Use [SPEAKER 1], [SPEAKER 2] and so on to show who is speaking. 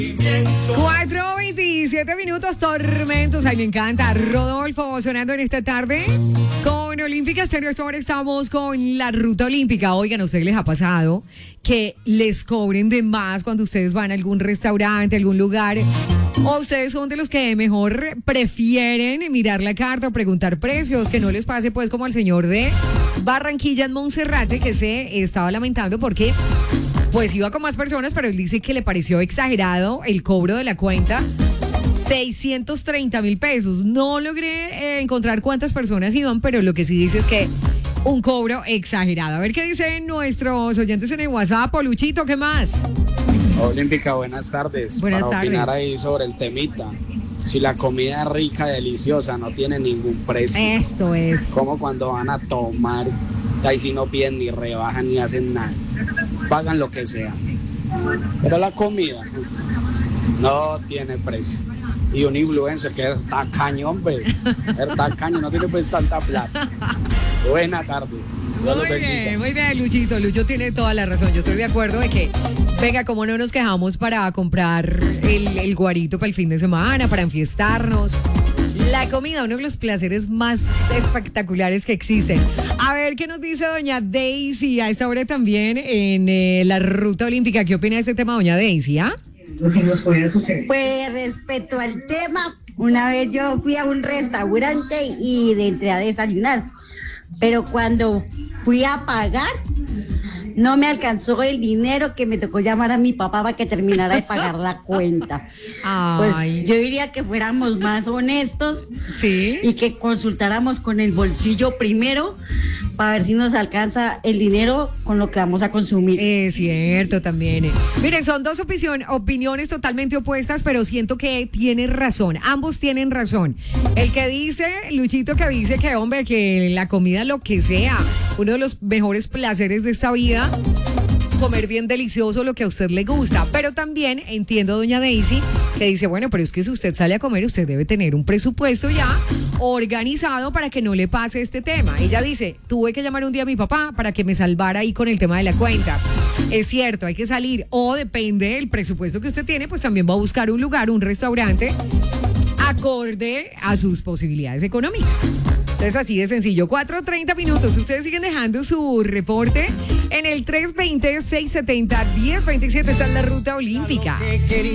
[SPEAKER 1] 4:27, Tormentos. Ay, me encanta. Rodolfo sonando en esta tarde con Olímpica Estéreo. Ahora estamos con la ruta olímpica. Oigan, ¿a ustedes les ha pasado que les cobren de más cuando ustedes van a algún restaurante, algún lugar? ¿O ustedes son de los que mejor prefieren mirar la carta o preguntar precios? Que no les pase pues como al señor de Barranquilla en Monserrate, que se estaba lamentando porque pues iba con más personas, pero él dice que le pareció exagerado el cobro de la cuenta. 630,000 pesos. No logré encontrar cuántas personas iban, pero lo que sí dice es que un cobro exagerado. A ver qué dicen nuestros oyentes en el WhatsApp. Luchito, ¿qué más?
[SPEAKER 2] Olímpica, buenas tardes.
[SPEAKER 1] Buenas tardes.
[SPEAKER 2] Opinar ahí sobre el temita. Si la comida es rica, deliciosa, no tiene ningún precio.
[SPEAKER 1] Esto es.
[SPEAKER 2] Como cuando van a tomar, ahí si no piden ni rebajan ni hacen nada. Pagan lo que sea. Pero la comida no tiene precio. Y un influencer que es tacaño, hombre. Es tacaño, no tiene pues tanta plata. Buena tarde.
[SPEAKER 1] Muy bien, Luchito. Lucho tiene toda la razón. Yo estoy de acuerdo de que, venga, como no nos quejamos para comprar el guarito para el fin de semana, para enfiestarnos. La comida, uno de los placeres más espectaculares que existen. A ver, ¿qué nos dice doña Daisy a esta hora también en la ruta olímpica? ¿Qué opina de este tema, doña Daisy?
[SPEAKER 3] Pues respecto al tema, una vez yo fui a un restaurante y entré a desayunar, pero cuando fui a pagar, no me alcanzó el dinero, que me tocó llamar a mi papá para que terminara de pagar la cuenta. Pues yo diría que fuéramos más honestos,
[SPEAKER 1] ¿sí?
[SPEAKER 3] Y que consultáramos con el bolsillo primero para ver si nos alcanza el dinero con lo que vamos a consumir.
[SPEAKER 1] Es cierto también. Miren, son dos opiniones totalmente opuestas, pero siento que tienen razón. Ambos tienen razón. El que dice, Luchito, que dice que, hombre, que la comida, lo que sea, uno de los mejores placeres de esta vida, comer bien delicioso, lo que a usted le gusta. Pero también entiendo, doña Daisy, que dice, bueno, pero es que si usted sale a comer, usted debe tener un presupuesto ya organizado para que no le pase este tema. Ella dice, tuve que llamar un día a mi papá para que me salvara ahí con el tema de la cuenta. Es cierto, hay que salir, o depende del presupuesto que usted tiene, pues también va a buscar un lugar, un restaurante acorde a sus posibilidades económicas. Entonces así de sencillo. 4:30. Ustedes siguen dejando su reporte en el 320-670-1027. Está en la ruta olímpica.